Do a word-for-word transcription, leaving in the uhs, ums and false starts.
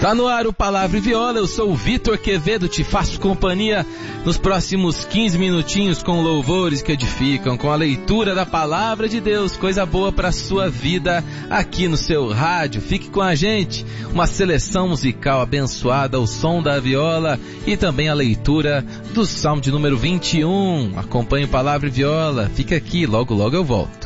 Tá no ar o Palavra e Viola, eu sou o Vitor Quevedo, te faço companhia nos próximos quinze minutinhos com louvores que edificam, com a leitura da Palavra de Deus, coisa boa para a sua vida aqui no seu rádio. Fique com a gente, uma seleção musical abençoada ao som da viola e também a leitura do Salmo de número vinte e um. Acompanhe o Palavra e Viola, fica aqui, logo logo eu volto.